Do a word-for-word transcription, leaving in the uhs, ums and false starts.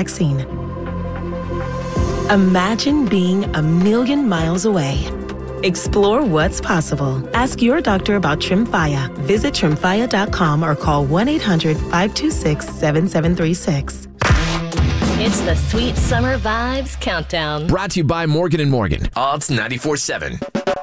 vaccine. Imagine being a million miles away. Explore what's possible. Ask your doctor about Tremfya. Visit tremfya dot com or call one eight hundred, five two six, seven seven three six. It's the Sweet Summer Vibes Countdown. Brought to you by Morgan and Morgan. Odds ninety-four point seven.